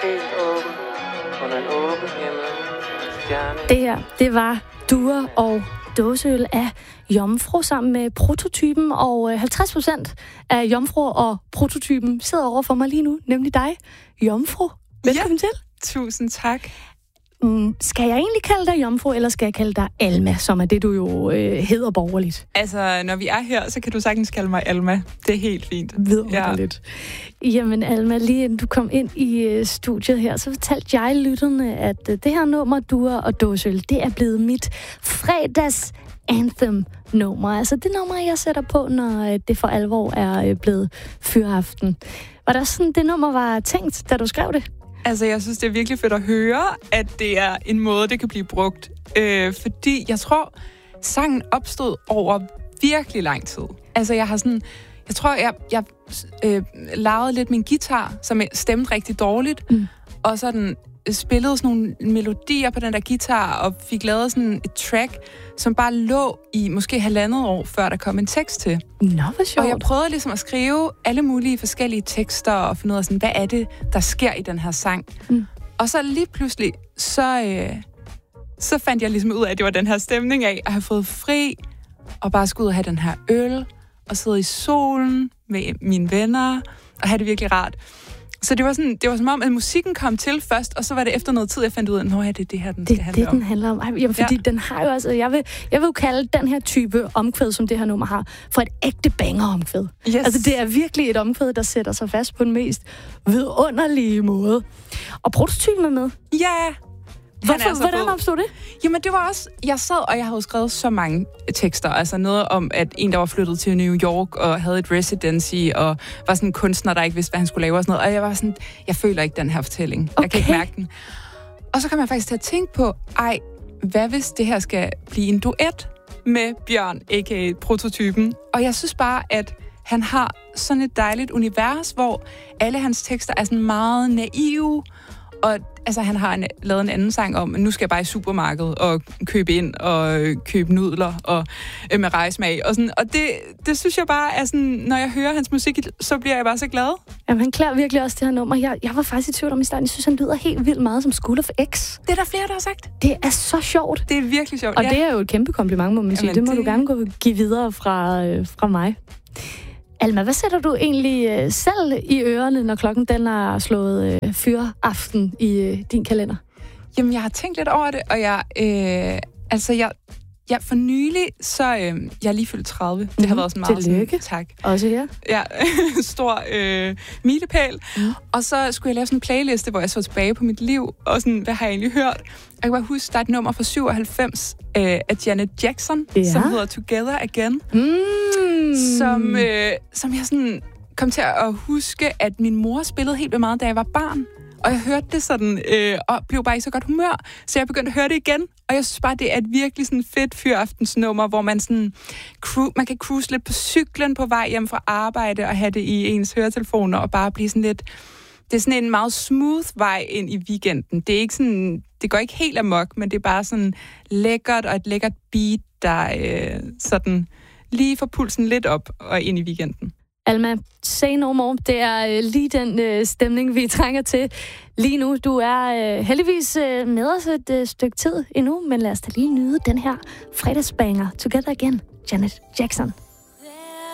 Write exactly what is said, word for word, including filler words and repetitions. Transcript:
helt åben under en åben himmel. Stjerne. Det her, det var Dua og Dåseøl af Jomfru sammen med Prototypen, og halvtreds procent af Jomfru og Prototypen sidder over for mig lige nu, nemlig dig, Jomfru. Velkommen ja. til. Tusind tak. Mm, skal jeg egentlig kalde dig Jomfru, eller skal jeg kalde dig Alma, som er det, du jo øh, hedder borgerligt? Altså, når vi er her, så kan du sagtens kalde mig Alma. Det er helt fint. Vidunderligt. Ja. Jamen Alma, lige inden du kom ind i uh, studiet her, så fortalte jeg lytterne, at uh, det her nummer, Dua og Dåseøl, det er blevet mit fredags anthem-nummer. Altså det nummer, jeg sætter på, når uh, det for alvor er uh, blevet fyraften. Var der sådan, det nummer var tænkt, da du skrev det? Altså, jeg synes, det er virkelig fedt at høre, at det er en måde, det kan blive brugt. Øh, fordi jeg tror, sangen opstod over virkelig lang tid. Altså, jeg har sådan... Jeg tror, jeg, jeg øh, lavede lidt min guitar, som stemte rigtig dårligt. Mm. Og sådan spillede sådan nogle melodier på den der guitar, og fik lavet sådan et track, som bare lå i måske halvandet år, før der kom en tekst til. Nå, hvor sjovt. Og jeg prøvede ligesom at skrive alle mulige forskellige tekster, og finde ud af sådan, hvad er det, der sker i den her sang. Mm. Og så lige pludselig, så, øh, så fandt jeg ligesom ud af, at det var den her stemning af at have fået fri, og bare skulle ud og have den her øl, og sidde i solen med mine venner, og have det virkelig rart. Så det var, sådan, det var som om, at musikken kom til først, og så var det efter noget tid, jeg fandt ud af, at det er det her, den det, skal handle det, om. Det, den handler om. Jamen, fordi ja. den har jo altså... Jeg vil, jeg vil jo kalde den her type omkvæd, som det her nummer har, for et ægte banger-omkvæd. Yes. Altså, det er virkelig et omkvæd, der sætter sig fast på den mest vidunderlige måde. Og Prototypen er med. Ja! Hvorfor, hvordan opstod det? Jamen, det var også... Jeg sad, og jeg havde skrevet så mange tekster. Altså noget om, at en, der var flyttet til New York, og havde et residency, og var sådan en kunstner, der ikke vidste, hvad han skulle lave og sådan noget. Og jeg var sådan, jeg føler ikke den her fortælling. Okay. Jeg kan ikke mærke den. Og så kom jeg faktisk til at tænke på, ej, hvad hvis det her skal blive en duet med Bjørn, a k a. Prototypen? Og jeg synes bare, at han har sådan et dejligt univers, hvor alle hans tekster er sådan meget naive. Og altså, han har en, lavet en anden sang om, at nu skal jeg bare i supermarkedet og købe ind og øh, købe nudler og øh, med rejsmag. Og, sådan, og det, det synes jeg bare er sådan, når jeg hører hans musik, så bliver jeg bare så glad. Jamen, han klæder virkelig også det her nummer. Jeg, jeg var faktisk i tvivl om i starten. Jeg synes, han lyder helt vildt meget som School of X. Det er der flere, der har sagt. Det er så sjovt. Det er virkelig sjovt, Og ja. det er jo et kæmpe kompliment, må man sige. Jamen, det må det... du gerne gå, give videre fra, øh, fra mig. Alma, hvad sætter du egentlig øh, selv i ørerne, når klokken den er slået øh, fyraften i øh, din kalender? Jamen, jeg har tænkt lidt over det, og jeg... Øh, altså, jeg... Ja, for nylig, så... Øh, jeg er lige fyldt tredive. Det mm-hmm. har været sådan meget... Tillykke. Sådan, tak. Også her. Ja, stor øh, milepæl. Mm. Og så skulle jeg lave sådan en playliste, hvor jeg så tilbage på mit liv, og sådan, hvad har jeg egentlig hørt? Jeg kan bare huske, der er et nummer fra syvoghalvfems øh, af Janet Jackson, ja. som hedder Together Again. Mm. Som, øh, som jeg sådan kom til at huske, at min mor spillede helt vildt meget, da jeg var barn. Og jeg hørte det sådan, øh, og blev bare i så godt humør, så jeg begyndte at høre det igen. Og jeg synes bare, det er et virkelig sådan fedt fyraftensnummer, hvor man sådan cru- man kan cruise lidt på cyklen på vej hjem fra arbejde, og have det i ens høretelefoner, og bare blive sådan lidt... Det er sådan en meget smooth vej ind i weekenden. Det er ikke sådan... Det går ikke helt amok, men det er bare sådan lækkert, og et lækkert beat, der øh, sådan lige får pulsen lidt op og ind i weekenden. Alma, say no more. Det er øh, lige den øh, stemning, vi trænger til lige nu. Du er øh, heldigvis øh, med os et øh, stykke tid endnu, men lad os da lige nyde den her fredagsbanger. Together Again, Janet Jackson.